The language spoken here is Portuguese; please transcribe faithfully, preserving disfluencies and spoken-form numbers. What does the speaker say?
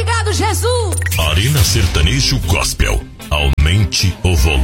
Obrigado, Jesus. Arena Sertanejo Gospel. Aumente o volume.